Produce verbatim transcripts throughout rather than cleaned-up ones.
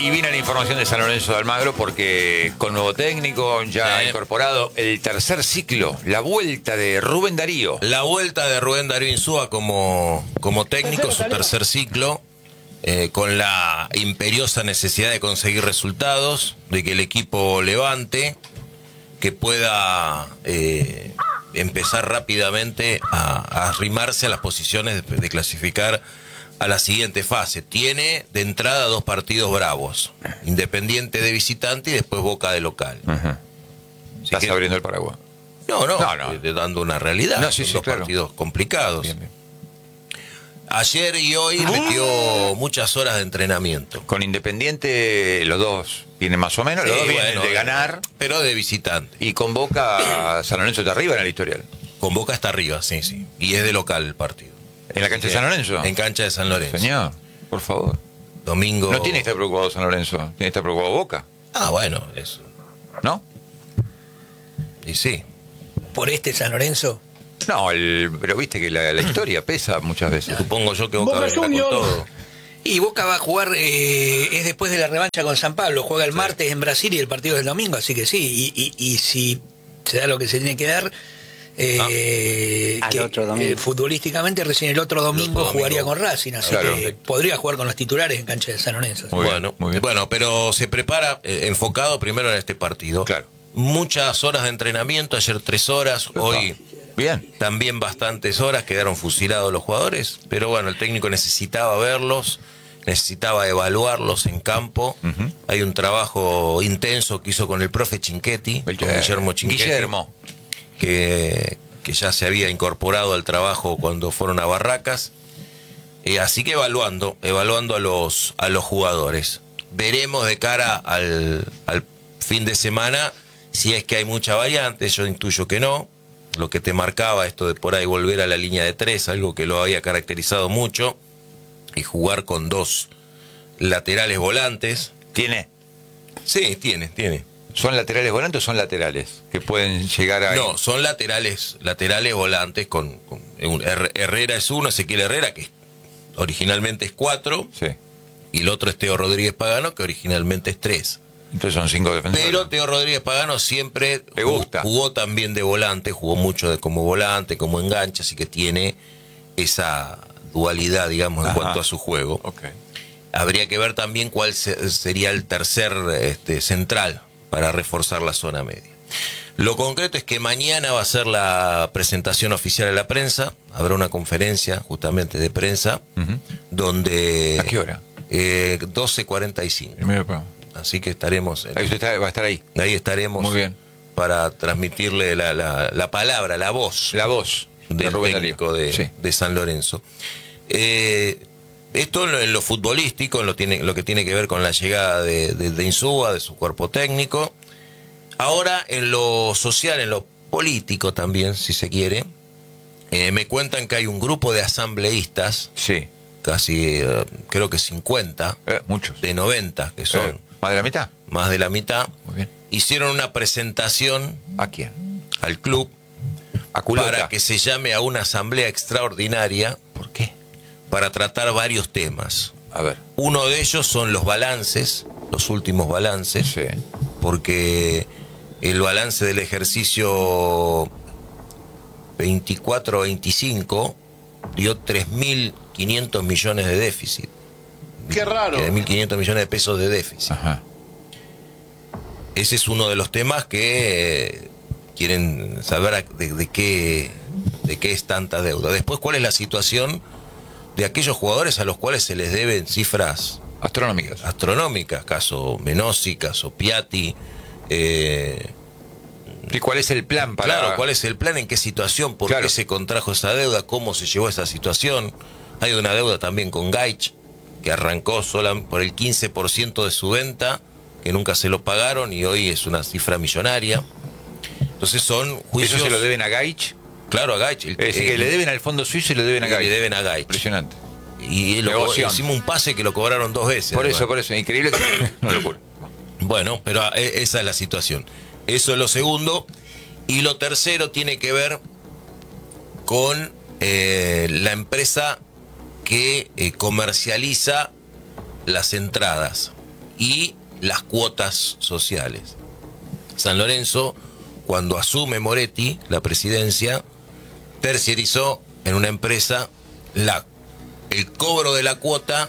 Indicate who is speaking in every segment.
Speaker 1: Y viene la información de San Lorenzo de Almagro porque con nuevo técnico ya ha
Speaker 2: Sí.
Speaker 1: incorporado el tercer ciclo, la vuelta de Rubén Darío.
Speaker 2: La vuelta de Rubén Darío Insúa como, como técnico, su tercer ciclo, eh, con la imperiosa necesidad de conseguir resultados, de que el equipo levante, que pueda eh, empezar rápidamente a, a arrimarse a las posiciones de, de clasificar a la siguiente fase. Tiene de entrada dos partidos bravos, Independiente de visitante y después Boca de local.
Speaker 1: Ajá. Estás
Speaker 2: que-
Speaker 1: abriendo el paraguas.
Speaker 2: No, no,
Speaker 1: No, no.
Speaker 2: eh, dando una realidad.
Speaker 1: No, sí,
Speaker 2: Son
Speaker 1: sí,
Speaker 2: dos
Speaker 1: claro.
Speaker 2: partidos complicados.
Speaker 1: Bien, bien.
Speaker 2: Ayer y hoy metió muchas horas de entrenamiento.
Speaker 1: Con Independiente los dos vienen más o menos, los
Speaker 2: Sí,
Speaker 1: dos vienen
Speaker 2: bueno,
Speaker 1: de
Speaker 2: eh,
Speaker 1: ganar.
Speaker 2: Pero de visitante.
Speaker 1: Y con Boca, San Lorenzo está arriba en el historial.
Speaker 2: Con Boca está arriba, sí, sí. Y es de local el partido.
Speaker 1: ¿En la cancha de
Speaker 2: Sí,
Speaker 1: San Lorenzo?
Speaker 2: En cancha de San Lorenzo.
Speaker 1: Señor, por favor.
Speaker 2: Domingo.
Speaker 1: No tiene que estar preocupado San Lorenzo, tiene que estar preocupado Boca,
Speaker 2: Ah, bueno, eso.
Speaker 1: ¿no?
Speaker 2: Y sí.
Speaker 3: Por este San Lorenzo.
Speaker 1: No, el, pero viste que la, la historia pesa muchas veces.
Speaker 2: Supongo yo que Boca
Speaker 4: Boca
Speaker 2: vendrá con
Speaker 4: Juniors.
Speaker 2: todo.
Speaker 3: Y Boca va a jugar, eh, es después de la revancha con San Pablo, juega el martes en Brasil y el partido es el domingo, así que sí, y, y, y si se da lo que se tiene que dar, eh,
Speaker 5: Al
Speaker 3: que,
Speaker 5: otro domingo.
Speaker 3: eh, futbolísticamente recién el otro domingo,
Speaker 2: domingo.
Speaker 3: jugaría con Racing, así
Speaker 1: Claro.
Speaker 3: que podría jugar con los titulares en cancha de San Lorenzo.
Speaker 1: Muy bien,
Speaker 2: bueno,
Speaker 1: muy bien.
Speaker 2: bueno, pero se prepara eh, enfocado primero en este partido.
Speaker 1: Claro.
Speaker 2: Muchas horas de entrenamiento, ayer tres horas, hoy
Speaker 1: Bien.
Speaker 2: también bastantes horas, quedaron fusilados los jugadores, pero bueno, el técnico necesitaba verlos, necesitaba evaluarlos en campo.
Speaker 1: Ujú.
Speaker 2: Hay un trabajo intenso que hizo con el profe Chinchetti, con Guillermo Chinchetti,
Speaker 1: Guillermo.
Speaker 2: que, que ya se había incorporado al trabajo cuando fueron a Barracas. Eh, así que evaluando, evaluando a los, a los jugadores. Veremos de cara al, al fin de semana si es que hay mucha variante, yo intuyo que no. Lo que te marcaba esto de por ahí volver a la línea de tres, algo que lo había caracterizado mucho, y jugar con dos laterales volantes.
Speaker 1: ¿Tiene?
Speaker 2: Sí, tiene, tiene.
Speaker 1: ¿Son laterales volantes o son laterales? Que pueden llegar a...
Speaker 2: No, son laterales, laterales volantes con, con un- Her- Herrera es uno, Ezequiel Herrera, que originalmente es cuatro,
Speaker 1: Sí.
Speaker 2: y el otro es Teo Rodríguez Pagano, que originalmente es tres.
Speaker 1: Entonces son cinco defensores.
Speaker 2: Pero Teo Rodríguez Pagano siempre
Speaker 1: Le
Speaker 2: jugó-
Speaker 1: gusta.
Speaker 2: jugó también de volante, jugó mucho de como volante, como enganche, así que tiene esa dualidad, digamos, en
Speaker 1: Ajá.
Speaker 2: cuanto a su juego.
Speaker 1: Ok.
Speaker 2: Habría que ver también cuál se- sería el tercer este, central para reforzar la zona media. Lo concreto es que mañana va a ser la presentación oficial a la prensa, habrá una conferencia justamente de prensa,
Speaker 1: Ujú.
Speaker 2: donde...
Speaker 1: ¿A qué hora?
Speaker 2: Eh, doce cuarenta y cinco.
Speaker 1: Primero programa.
Speaker 2: Así que estaremos...
Speaker 1: Ahí usted está- va a estar ahí.
Speaker 2: Ahí estaremos
Speaker 1: Muy bien.
Speaker 2: para transmitirle la, la, la palabra, la voz
Speaker 1: La voz de
Speaker 2: del
Speaker 1: Rubén
Speaker 2: técnico
Speaker 1: Darío.
Speaker 2: de,
Speaker 1: Sí.
Speaker 2: de San Lorenzo. Eh, esto en lo, en lo futbolístico, en lo, tiene, lo que tiene que ver con la llegada de, de, de Insúa, de su cuerpo técnico. Ahora en lo social, en lo político también, si se quiere, eh, me cuentan que hay un grupo de asambleístas,
Speaker 1: Sí.
Speaker 2: casi eh, creo que cincuenta,
Speaker 1: Eh, muchos.
Speaker 2: de noventa, que son
Speaker 1: Eh, ¿Más de la mitad?
Speaker 2: más de la mitad,
Speaker 1: Muy bien.
Speaker 2: hicieron una presentación
Speaker 1: ¿A quién?
Speaker 2: al club
Speaker 1: A Culota.
Speaker 2: para que se llame a una asamblea extraordinaria
Speaker 1: ¿Por qué?
Speaker 2: para tratar varios temas.
Speaker 1: A ver.
Speaker 2: Uno de ellos son los balances, los últimos balances,
Speaker 1: Sí.
Speaker 2: porque el balance del ejercicio veinticuatro veinticinco dio tres mil quinientos millones de déficit.
Speaker 4: Qué raro.
Speaker 2: tres mil quinientos millones de pesos de déficit.
Speaker 1: Ajá.
Speaker 2: Ese es uno de los temas que eh, quieren saber de, de qué de qué es tanta deuda. Después, ¿cuál es la situación de aquellos jugadores a los cuales se les deben cifras
Speaker 1: Astronómicas.
Speaker 2: astronómicas? Caso Menossi, caso Piatti. Eh,
Speaker 1: ¿Y cuál es el plan para...?
Speaker 2: Claro, ¿cuál es el plan? ¿En qué situación? ¿Por
Speaker 1: Claro.
Speaker 2: qué se contrajo esa deuda? ¿Cómo se llevó a esa situación? Hay una deuda también con Gaich, que arrancó sola por el quince por ciento de su venta, que nunca se lo pagaron y hoy es una cifra millonaria. Entonces son juicios...
Speaker 1: ¿Eso se lo deben a Gaich?
Speaker 2: Claro, a Gaich.
Speaker 1: Es decir, que le deben al fondo suizo y le deben a
Speaker 2: Le
Speaker 1: Gaich.
Speaker 2: deben a Gaich.
Speaker 1: Impresionante.
Speaker 2: Y lo,
Speaker 1: Negoción.
Speaker 2: hicimos un pase que lo cobraron dos veces.
Speaker 1: Por
Speaker 2: además.
Speaker 1: eso, por eso. Increíble que... Una locura.
Speaker 2: Bueno, pero e- esa es la situación. Eso es lo segundo. Y lo tercero tiene que ver con eh, la empresa que eh, comercializa las entradas. y las cuotas sociales. San Lorenzo, cuando asume Moretti la presidencia, terciarizó en una empresa la, el cobro de la cuota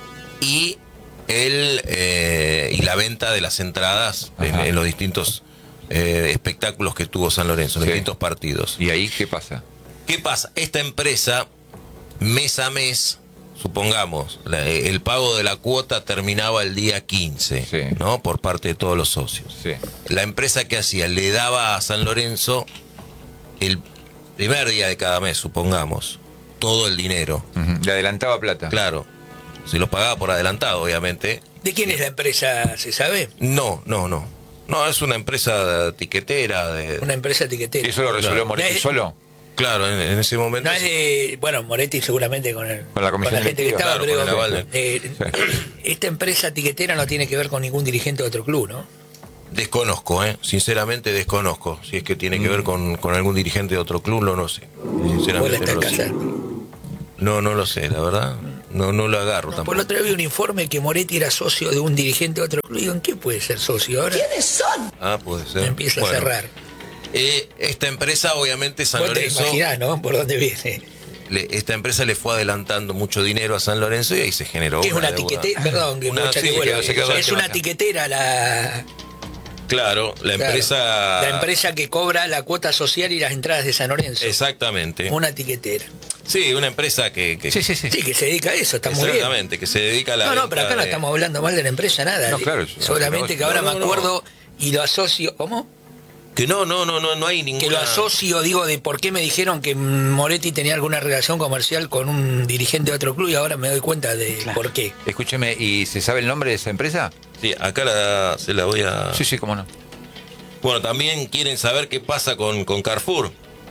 Speaker 2: y el eh, y la venta de las entradas en, en los distintos eh, espectáculos que tuvo San Lorenzo, en los
Speaker 1: Sí.
Speaker 2: distintos partidos.
Speaker 1: ¿Y ahí qué pasa?
Speaker 2: ¿Qué pasa? Esta empresa, mes a mes, supongamos, la- el pago de la cuota terminaba el día quince,
Speaker 1: Sí.
Speaker 2: ¿no? Por parte de todos los socios.
Speaker 1: Sí.
Speaker 2: La empresa que hacía le daba a San Lorenzo el primer día de cada mes, supongamos, todo el dinero.
Speaker 1: Ujú. Le adelantaba plata.
Speaker 2: Claro, se lo pagaba por adelantado, obviamente.
Speaker 3: ¿De quién es la empresa, se sabe?
Speaker 2: No, no, no. No, es una empresa tiquetera. De,
Speaker 3: Una empresa tiquetera.
Speaker 1: ¿Y eso lo resolvió
Speaker 2: Claro.
Speaker 1: Moretti
Speaker 3: No es-
Speaker 1: solo?
Speaker 2: Claro, en, en ese momento.
Speaker 3: No es de, bueno, Moretti seguramente con, el,
Speaker 1: Con la comisión
Speaker 3: gente que
Speaker 1: directiva,
Speaker 3: estaba,
Speaker 2: claro,
Speaker 3: pero
Speaker 2: con el aval
Speaker 3: eh, esta empresa tiquetera no tiene que ver con ningún dirigente de otro club, ¿no?
Speaker 2: Desconozco, ¿eh? Sinceramente desconozco. Si es que tiene
Speaker 3: Mm.
Speaker 2: que ver con, con algún dirigente de otro club, no lo sé.
Speaker 3: ¿Vos la
Speaker 2: Sinceramente
Speaker 3: estás
Speaker 2: no lo sé.
Speaker 3: casando?
Speaker 2: No, no lo sé, la verdad. No, no lo agarro
Speaker 3: No,
Speaker 2: tampoco.
Speaker 3: por el otro día vi un informe que Moretti era socio de un dirigente de otro club. Digo, ¿en qué puede ser socio? Ahora
Speaker 2: Ah, puede ser.
Speaker 3: me empieza
Speaker 2: Bueno,
Speaker 3: a cerrar.
Speaker 2: eh, esta empresa, obviamente, San
Speaker 3: Vos te
Speaker 2: Lorenzo.
Speaker 3: imaginás, ¿no? Por dónde viene.
Speaker 2: le- esta empresa le fue adelantando mucho dinero a San Lorenzo y ahí se generó.
Speaker 3: Que es una
Speaker 2: deuda.
Speaker 3: tiquetera, perdón, que
Speaker 2: Una-
Speaker 3: mucha
Speaker 2: sí,
Speaker 3: que vuelva.
Speaker 2: se quedó- se quedó-
Speaker 3: Es una tiquetera la,
Speaker 2: Claro, la
Speaker 3: claro,
Speaker 2: empresa.
Speaker 3: la empresa que cobra la cuota social y las entradas de San Lorenzo.
Speaker 2: Exactamente.
Speaker 3: Una tiquetera.
Speaker 2: Sí, una empresa que. que
Speaker 1: Sí, sí, sí.
Speaker 3: Sí, que se dedica a eso, está muy bien.
Speaker 2: Exactamente, que se dedica a la.
Speaker 3: No, no,
Speaker 2: venta
Speaker 3: pero acá no
Speaker 2: de-
Speaker 3: estamos hablando mal de la empresa, nada.
Speaker 1: No, claro, eso-
Speaker 3: Solamente que ahora
Speaker 2: no, no,
Speaker 3: me
Speaker 2: no.
Speaker 3: acuerdo y lo asocio. ¿Cómo?
Speaker 2: Que no, no, no, no, no hay ninguna.
Speaker 3: Que lo asocio, digo, de por qué me dijeron que Moretti tenía alguna relación comercial con un dirigente de otro club y ahora me doy cuenta de por qué.
Speaker 1: Escúcheme, ¿y se sabe el nombre de esa empresa?
Speaker 2: Sí, acá la, se la voy a.
Speaker 1: Sí, sí, cómo no.
Speaker 2: Bueno, también quieren saber qué pasa con, con Carrefour.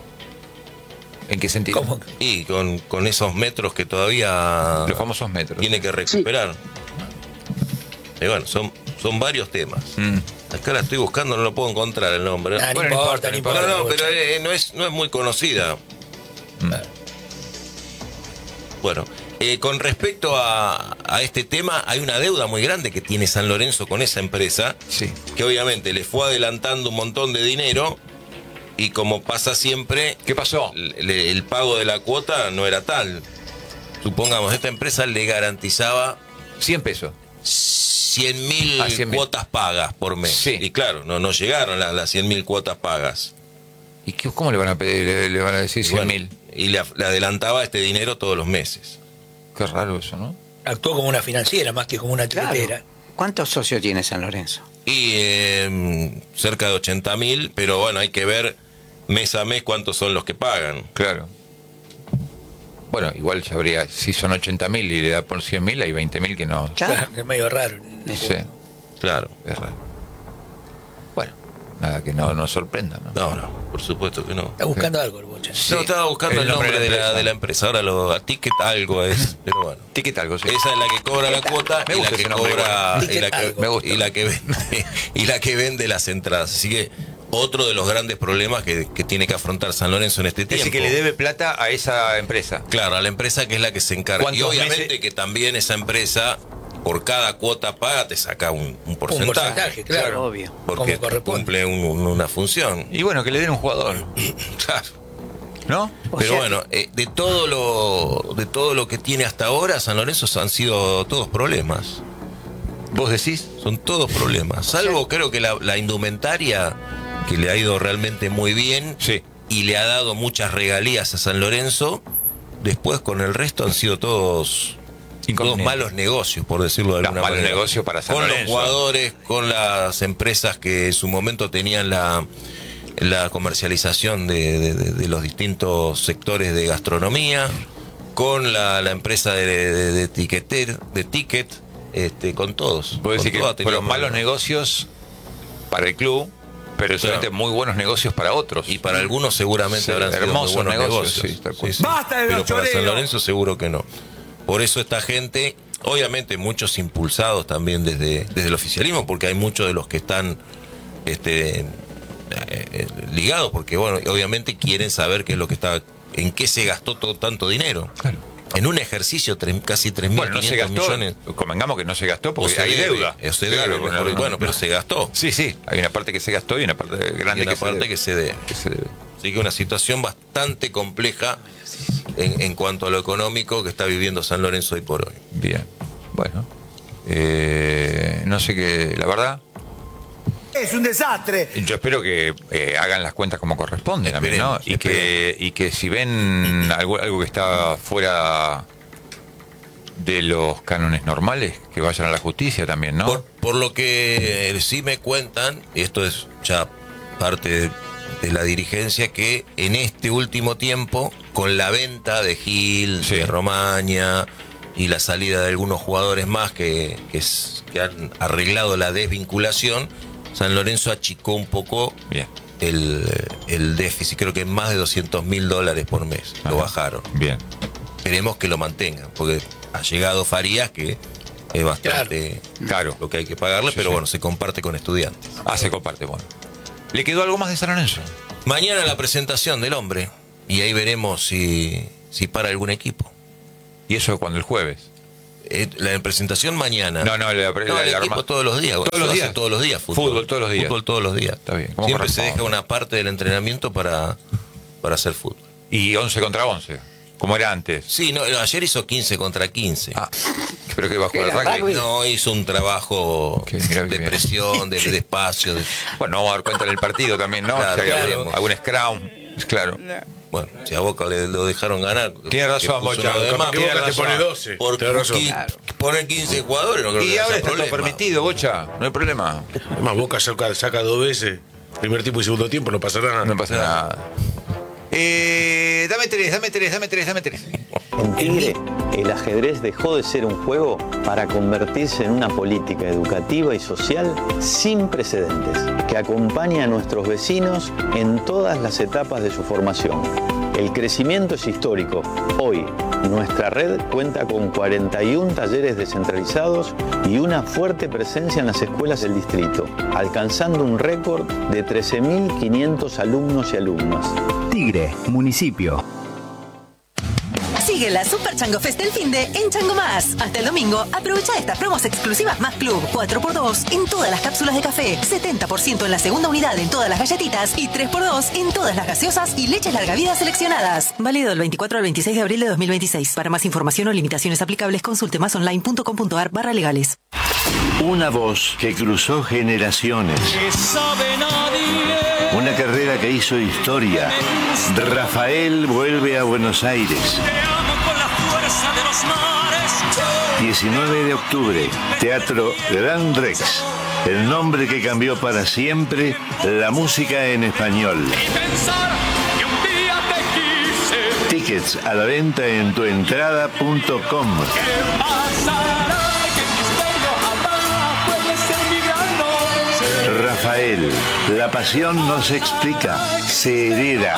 Speaker 1: ¿En qué sentido?
Speaker 3: ¿Cómo?
Speaker 2: Y con, con esos metros que todavía
Speaker 1: Los famosos metros.
Speaker 2: tiene que recuperar. Y bueno, son, son varios temas.
Speaker 1: Mm.
Speaker 2: Acá la estoy buscando, no lo puedo encontrar el nombre.
Speaker 3: Ah, no
Speaker 1: Bueno, no
Speaker 3: importa, no
Speaker 1: importa,
Speaker 3: importa.
Speaker 2: No, no, pero eh, no, es, no es muy conocida.
Speaker 1: Mm.
Speaker 2: Bueno, eh, con respecto a, a este tema, hay una deuda muy grande que tiene San Lorenzo con esa empresa,
Speaker 1: Sí.
Speaker 2: que obviamente le fue adelantando un montón de dinero y como pasa siempre,
Speaker 1: ¿Qué pasó?
Speaker 2: le- el pago de la cuota no era tal. Supongamos, esta empresa le garantizaba
Speaker 1: cien pesos.
Speaker 2: cien mil
Speaker 1: Ah, cien mil.
Speaker 2: cuotas pagas por mes.
Speaker 1: Sí.
Speaker 2: Y claro, no, no llegaron las, las cien mil cuotas pagas.
Speaker 1: ¿Y qué, cómo le van a pedir? Le, le van a decir
Speaker 2: Y
Speaker 1: cien
Speaker 2: bueno,
Speaker 1: mil.
Speaker 2: y le, le adelantaba este dinero todos los meses.
Speaker 1: Qué raro eso, ¿no?
Speaker 3: Actuó como una financiera más que como una tiquetera.
Speaker 4: Claro. ¿Cuántos socios tiene San Lorenzo?
Speaker 2: Y eh, cerca de ochenta mil, pero bueno, hay que ver mes a mes cuántos son los que pagan.
Speaker 1: Claro. Bueno, igual ya habría, si son ochenta mil y le da por cien mil, hay veinte mil que no.
Speaker 4: Claro.
Speaker 3: Es medio raro.
Speaker 1: Sí,
Speaker 2: Claro.
Speaker 1: es raro. Bueno, nada que no nos sorprenda, ¿no?
Speaker 2: No, no, por supuesto que no.
Speaker 3: Está buscando algo el bocha.
Speaker 2: No, estaba buscando el nombre, de, la,
Speaker 1: empresa.
Speaker 2: de la empresa. Ahora lo a Ticket algo es, pero bueno.
Speaker 1: Ticket algo, sí.
Speaker 2: Esa es la que cobra la cuota
Speaker 1: Me
Speaker 2: y la
Speaker 1: gusta
Speaker 2: que
Speaker 1: ese nombre,
Speaker 2: cobra
Speaker 3: igual.
Speaker 2: y la que,
Speaker 3: Ticket
Speaker 1: algo.
Speaker 2: y la que vende y la que vende las entradas. Así que otro de los grandes problemas que, que tiene que afrontar San Lorenzo en este
Speaker 1: Es
Speaker 2: tiempo.
Speaker 1: decir, que le debe plata a esa empresa.
Speaker 2: Claro, a la empresa que es la que se encarga. Y
Speaker 1: ¿Cuántos
Speaker 2: obviamente
Speaker 1: meses?
Speaker 2: que también esa empresa, por cada cuota paga, te saca un, un porcentaje.
Speaker 3: Un porcentaje, claro.
Speaker 4: Obvio.
Speaker 2: Porque
Speaker 3: Como corresponde.
Speaker 2: cumple un- un- una función.
Speaker 1: Y bueno, que le den un jugador,
Speaker 2: Claro.
Speaker 1: ¿no?
Speaker 4: O
Speaker 2: Pero
Speaker 4: sea,
Speaker 2: bueno, eh, de todo lo de todo lo que tiene hasta ahora, San Lorenzo han sido todos problemas.
Speaker 1: ¿Vos decís?
Speaker 2: Son todos problemas. Salvo creo que la, la indumentaria, que le ha ido realmente muy bien
Speaker 1: Sí.
Speaker 2: y le ha dado muchas regalías a San Lorenzo. Después con el resto han sido todos, todos
Speaker 1: Inconvenientes.
Speaker 2: malos negocios, por decirlo de
Speaker 1: Los
Speaker 2: alguna
Speaker 1: malos
Speaker 2: manera.
Speaker 1: negocios para San
Speaker 2: Con
Speaker 1: Lorenzo.
Speaker 2: los jugadores, con las empresas que en su momento tenían la, la comercialización de, de- de- de los distintos sectores de gastronomía, con la, la empresa de, de, de tiqueter, de ticket, este, con todos.
Speaker 1: Puedo
Speaker 2: Con
Speaker 1: decir que
Speaker 2: todo ha tenido
Speaker 1: fueron malos
Speaker 2: problemas.
Speaker 1: negocios para el club, pero solamente muy buenos negocios para otros.
Speaker 2: Y para algunos seguramente
Speaker 1: Sí,
Speaker 2: habrán sido muy
Speaker 1: hermosos
Speaker 2: buenos
Speaker 1: negocios,
Speaker 2: negocios.
Speaker 1: sí, tal cual.
Speaker 2: Sí, sí.
Speaker 5: ¡Basta de
Speaker 2: Pero
Speaker 5: los
Speaker 2: para San
Speaker 5: choreros!
Speaker 2: Lorenzo seguro que no. Por eso esta gente, obviamente muchos impulsados también desde, desde el oficialismo, porque hay muchos de los que están este, eh, eh, ligados, porque bueno, obviamente quieren saber qué es lo que está, en qué se gastó todo tanto dinero.
Speaker 1: Claro.
Speaker 2: En un ejercicio tre, casi tres mil
Speaker 1: Bueno, no se gastó,
Speaker 2: millones.
Speaker 1: Convengamos que no se gastó porque
Speaker 2: se
Speaker 1: hay
Speaker 2: debe,
Speaker 1: deuda.
Speaker 2: Se debe,
Speaker 1: Claro,
Speaker 2: bueno,
Speaker 1: bueno,
Speaker 2: bueno, pero se gastó.
Speaker 1: Sí, sí, hay una parte que se gastó y una parte grande
Speaker 2: Y una
Speaker 1: que,
Speaker 2: parte
Speaker 1: se debe,
Speaker 2: que se debe.
Speaker 1: que se debe.
Speaker 2: Así que una situación bastante compleja en, en cuanto a lo económico que está viviendo San Lorenzo hoy por hoy.
Speaker 1: Bien, bueno. Eh, no sé qué, la verdad.
Speaker 5: Es un desastre.
Speaker 1: Yo espero que eh, hagan las cuentas como corresponde también, ¿no?
Speaker 2: Esperemos,
Speaker 1: Y que, y que si ven algo, algo que está fuera de los cánones normales, que vayan a la justicia también, ¿no?
Speaker 2: Por, por lo que eh, sí me cuentan, y esto es ya parte de, de la dirigencia, que en este último tiempo, con la venta de Gil,
Speaker 1: Sí.
Speaker 2: de Romaña y la salida de algunos jugadores más que, que, es- que han arreglado la desvinculación, San Lorenzo achicó un poco
Speaker 1: Bien.
Speaker 2: el, el déficit, creo que más de doscientos mil dólares por mes, lo
Speaker 1: Ajá.
Speaker 2: bajaron.
Speaker 1: Bien.
Speaker 2: Esperemos que lo mantengan, porque ha llegado Farías, que es bastante
Speaker 1: Claro.
Speaker 2: lo que hay que pagarle,
Speaker 1: Sí,
Speaker 2: pero
Speaker 1: sí.
Speaker 2: bueno, se comparte con estudiantes.
Speaker 1: Ah, se comparte, bueno. ¿Le quedó algo más de San Lorenzo?
Speaker 2: Mañana la presentación del hombre, y ahí veremos si, si para algún equipo.
Speaker 1: ¿Y eso cuando el jueves?
Speaker 2: Eh, la presentación mañana.
Speaker 1: No, no, la-
Speaker 2: No,
Speaker 1: la-
Speaker 2: el
Speaker 1: la
Speaker 2: equipo
Speaker 1: arma-
Speaker 2: todos los días.
Speaker 1: ¿Todos
Speaker 2: Eso
Speaker 1: los
Speaker 2: hace
Speaker 1: días?
Speaker 2: Todos los días. Fútbol,
Speaker 1: Fútbol todos los días.
Speaker 2: Fútbol todos los días.
Speaker 1: Está bien. ¿Cómo
Speaker 2: Siempre se
Speaker 1: corresponde?
Speaker 2: deja una parte del entrenamiento para, para hacer fútbol.
Speaker 1: Y once contra once, como era antes.
Speaker 2: Sí, no, ayer hizo quince contra quince.
Speaker 1: Ah, pero que va a jugar
Speaker 4: Era
Speaker 1: al rugby.
Speaker 4: rugby.
Speaker 2: No, hizo un trabajo
Speaker 1: Que mira que
Speaker 2: de
Speaker 1: bien.
Speaker 2: presión, de, de espacio. de-
Speaker 1: Bueno, vamos a dar cuenta en el partido también, ¿no?
Speaker 2: Claro,
Speaker 1: Si hay
Speaker 2: claro.
Speaker 1: algún, algún scrum, claro.
Speaker 2: Bueno, si a Boca le lo dejaron ganar.
Speaker 1: Tiene razón,
Speaker 2: que puso
Speaker 1: Bocha,
Speaker 2: uno de
Speaker 1: capaz
Speaker 2: más,
Speaker 1: que
Speaker 2: tiene
Speaker 1: Boca te
Speaker 2: razón.
Speaker 1: pone
Speaker 6: doce.
Speaker 2: Por
Speaker 6: Tenés razón.
Speaker 2: qui- poner quince jugadores no creo que
Speaker 1: Y
Speaker 2: haya
Speaker 1: ahora está todo
Speaker 2: problema.
Speaker 1: permitido, Bocha, no hay problema.
Speaker 6: Además, Boca saca, saca dos veces. Primer tiempo y segundo tiempo, no pasa nada.
Speaker 1: No pasa nada. Eh, dame tres, dame tres, dame tres, dame tres.
Speaker 7: En Tigre, el ajedrez dejó de ser un juego para convertirse en una política educativa y social sin precedentes, que acompaña a nuestros vecinos en todas las etapas de su formación. El crecimiento es histórico. Hoy, nuestra red cuenta con cuarenta y uno talleres descentralizados y una fuerte presencia en las escuelas del distrito, alcanzando un récord de trece mil quinientos alumnos y alumnas.
Speaker 8: Tigre, municipio.
Speaker 9: Sigue la Super Chango Fest del finde en Chango Más. Hasta el domingo, aprovecha estas promos exclusivas Más Club. cuatro por dos en todas las cápsulas de café, setenta por ciento en la segunda unidad en todas las galletitas y tres por dos en todas las gaseosas y leches larga vida seleccionadas. Válido del veinticuatro al veintiséis de abril de dos mil veintiséis. Para más información o limitaciones aplicables, consulte másonline.com.ar barra legales.
Speaker 10: Una voz que cruzó generaciones. Una carrera que hizo historia. Rafael vuelve a Buenos Aires. diecinueve de octubre, Teatro Gran Rex. El nombre que cambió para siempre la música en español. Tickets a la venta en tuentrada punto com. Rafael, la pasión no se explica, se hereda.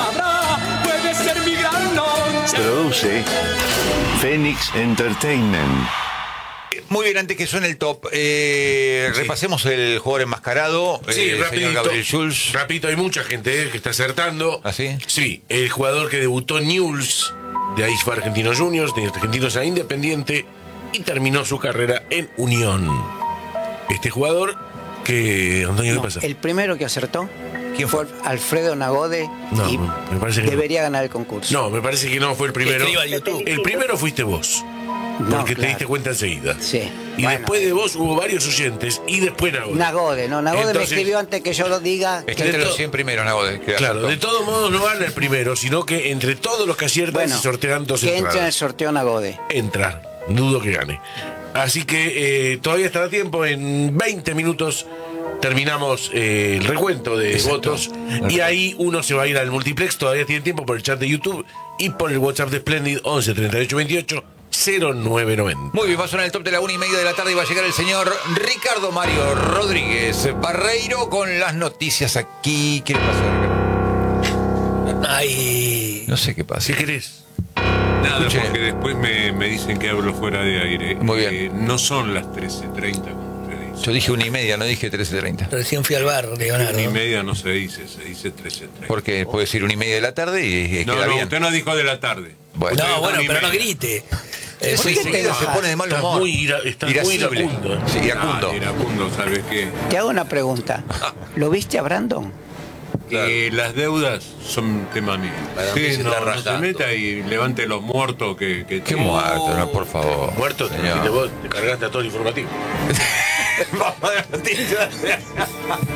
Speaker 10: Produce Phoenix Entertainment.
Speaker 1: Muy bien, antes que suene el top, eh,
Speaker 6: Sí.
Speaker 1: repasemos el jugador enmascarado,
Speaker 6: Sí,
Speaker 1: eh, el
Speaker 6: rapidito.
Speaker 1: señor Gabriel Schulz.
Speaker 6: Rapidito, hay mucha gente eh, que está acertando.
Speaker 1: ¿Ah, sí?
Speaker 6: Sí, el jugador que debutó en Newell's, de ahí fue a Argentinos Juniors, de Argentinos a Independiente, y terminó su carrera en Unión. Este jugador que... Antonio,
Speaker 4: No,
Speaker 6: ¿qué pasa?
Speaker 4: el primero que acertó
Speaker 1: ¿Quién
Speaker 4: fue Alfredo Nagode
Speaker 6: No,
Speaker 4: y
Speaker 6: me parece que no.
Speaker 4: debería ganar el concurso.
Speaker 6: No, me parece que no fue el primero.
Speaker 3: escriba en YouTube.
Speaker 6: El primero fuiste vos.
Speaker 4: No,
Speaker 6: Porque te
Speaker 4: claro.
Speaker 6: diste cuenta enseguida.
Speaker 4: Sí.
Speaker 6: Y
Speaker 4: Bueno.
Speaker 6: después de vos hubo varios oyentes y después Nagode.
Speaker 4: Nagode, no, Nagode
Speaker 6: Entonces-
Speaker 4: me escribió antes que yo lo diga.
Speaker 1: Está
Speaker 6: De
Speaker 1: entre los
Speaker 6: to-
Speaker 1: cien primeros, Nagode. que
Speaker 6: Claro,
Speaker 1: acertó.
Speaker 6: de todos modos no gana el primero, sino que entre todos los que aciertan
Speaker 4: Bueno,
Speaker 6: se sortean dos
Speaker 4: que entre en el
Speaker 6: entradas.
Speaker 4: sorteo Nagode.
Speaker 6: Entra, dudo que gane. Así que eh, todavía está a tiempo, en veinte minutos terminamos eh, el recuento de
Speaker 1: Exacto.
Speaker 6: votos y ahí uno se va a ir al multiplex, todavía tiene tiempo por el chat de YouTube y por el WhatsApp de Splendid once treinta y ocho veintiocho cero nueve noventa.
Speaker 1: Muy bien, va a sonar el top de la una y media de la tarde y va a llegar el señor Ricardo Mario Rodríguez Barreiro con las noticias aquí. ¿Qué le pasa, Ricardo?
Speaker 3: Ay,
Speaker 1: No sé qué pasa.
Speaker 6: ¿Qué querés?
Speaker 11: Nada,
Speaker 1: Escuche.
Speaker 11: porque después me, me dicen que hablo fuera de aire.
Speaker 1: Muy bien.
Speaker 11: Eh, no son las trece treinta, como usted dice.
Speaker 1: Yo dije una y media, no dije trece treinta.
Speaker 3: recién fui al bar, Leonardo.
Speaker 11: Una y media no se dice, se dice trece treinta.
Speaker 1: Porque puede decir una y media de la tarde y, y
Speaker 11: No,
Speaker 1: queda
Speaker 11: no,
Speaker 1: bien.
Speaker 11: usted no dijo de la tarde.
Speaker 1: Bueno,
Speaker 3: No, bueno,
Speaker 11: una y
Speaker 3: pero no
Speaker 11: media.
Speaker 3: grite. Eh,
Speaker 1: ¿Por
Speaker 3: sí,
Speaker 1: qué
Speaker 3: sí,
Speaker 1: te-
Speaker 3: no.
Speaker 1: se pone de mal
Speaker 6: Estás
Speaker 1: humor?
Speaker 6: muy ira- estás muy
Speaker 1: Irascible.
Speaker 6: iracundo.
Speaker 1: Sí, iracundo.
Speaker 11: Ah, iracundo, ¿sabes qué?
Speaker 4: Te hago una pregunta. ¿Lo viste a Brandon?
Speaker 11: Que las deudas son tema mío.
Speaker 2: Para mí
Speaker 11: Sí,
Speaker 2: se
Speaker 11: no,
Speaker 2: está
Speaker 11: no se
Speaker 2: rajando.
Speaker 11: meta y levante los muertos que, que
Speaker 1: Qué
Speaker 11: tiene.
Speaker 1: muerto, no, por favor.
Speaker 6: Muerto,
Speaker 1: Señor.
Speaker 6: te, vos te cargaste a todo el informativo.
Speaker 1: Vamos a la noticia.